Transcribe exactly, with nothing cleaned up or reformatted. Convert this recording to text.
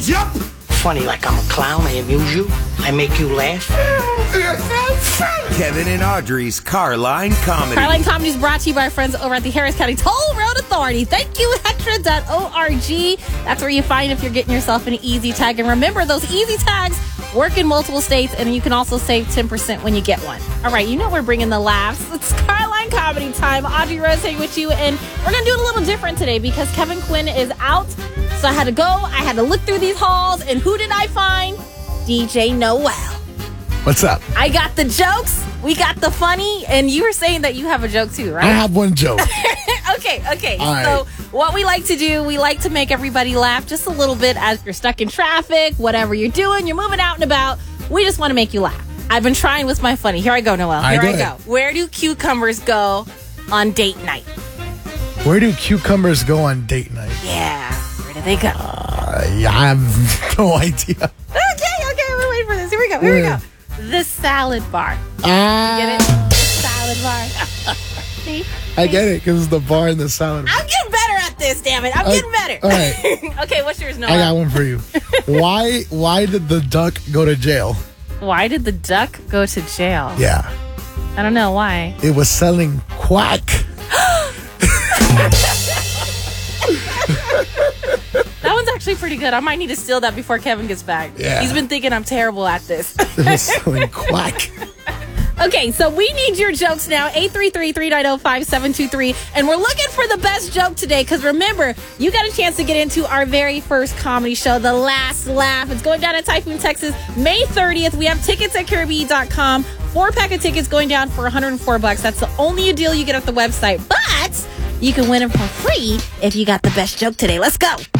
Yup. Funny like I'm a clown. I amuse you. I make you laugh. Kevin and Audrey's Carline Comedy. Carline Comedy is brought to you by our friends over at the Harris County Toll Road Authority. Thank you, Hetra dot org. That's where you find if you're getting yourself an easy tag. And remember, those easy tags work in multiple states, and you can also save ten percent when you get one. All right, you know we're bringing the laughs. It's Carline Comedy time. Audrey Rose here with you, and we're going to do it a little different today because Kevin Quinn is out. So I had to go. I had to look through these halls, and who did I find? D J Noel. What's up? I got the jokes. We got the funny, and you were saying that you have a joke too, right? I have one joke. okay, okay. All so right. what we like to do, we like to make everybody laugh just a little bit as you're stuck in traffic, whatever you're doing, you're moving out and about. We just want to make you laugh. I've been trying with my funny. Here I go, Noel. Here All right, I go go. ahead. Where do cucumbers go on date night? Where do cucumbers go on date night? Yeah. Where do they go? Uh, yeah, I have no idea. Okay, okay. We're waiting for this. Here we go. Here Yeah. we go. The salad bar. Ah, Get it? The salad bar. See? I get it because it's the bar and the salad. I'm getting better at this, damn it. I'm Uh, getting better. all right. Okay, what's yours, Noel? I got one for you. Why? Why did the duck go to jail? Why did the duck go to jail? Yeah, I don't know why. it was selling quack. That one's actually pretty good. I might need to steal that before Kevin gets back. Yeah. He's been thinking I'm terrible at this. It was selling quack. Okay, so we need your jokes now. eight three three, three nine zero, five seven two three. And we're looking for the best joke today because remember, you got a chance to get into our very first comedy show, The Last Laugh. It's going down in Typhoon, Texas, May thirtieth. We have tickets at Caribbean dot com. Four pack of tickets going down for one hundred four bucks. That's the only deal you get at the website. But you can win them for free if you got the best joke today. Let's go.